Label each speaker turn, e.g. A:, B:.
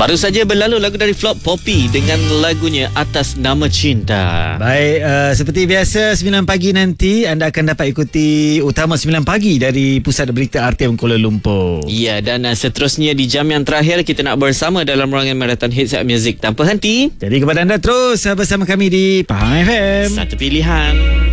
A: Baru saja berlalu lagu dari Flop Poppy dengan lagunya Atas Nama Cinta.
B: Baik, seperti biasa 9 pagi nanti anda akan dapat ikuti Utama 9 pagi dari Pusat Berita RTM Kuala Lumpur.
A: Ya, dan seterusnya di jam yang terakhir kita nak bersama dalam ruangan Marathon Hits Music tanpa henti.
B: Jadi kepada anda terus bersama kami di Pahang FM.
A: Satu pilihan.